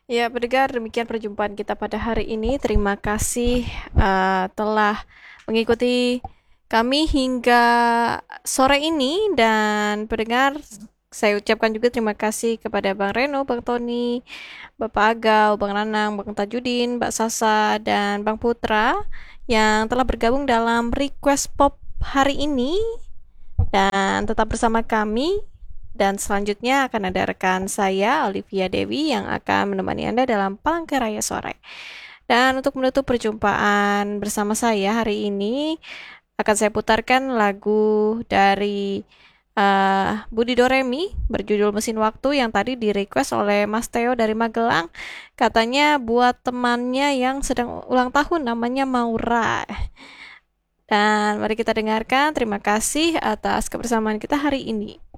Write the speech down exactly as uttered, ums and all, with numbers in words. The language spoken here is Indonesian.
Ya, pendengar, demikian perjumpaan kita pada hari ini. Terima kasih uh, telah mengikuti kami hingga sore ini. Dan pendengar, saya ucapkan juga terima kasih kepada Bang Reno, Bang Tony, Bapak Agau, Bang Nanang, Bang Tajudin, Mbak Sasa, dan Bang Putra yang telah bergabung dalam Request Pop hari ini. Dan tetap bersama kami. Dan selanjutnya akan ada rekan saya, Olivia Dewi, yang akan menemani Anda dalam Palangkaraya Sore. Dan untuk menutup perjumpaan bersama saya hari ini, akan saya putarkan lagu dari uh, Budi Doremi berjudul Mesin Waktu yang tadi di-request oleh Mas Theo dari Magelang. Katanya buat temannya yang sedang ulang tahun, namanya Maura. Dan mari kita dengarkan. Terima kasih atas kebersamaan kita hari ini.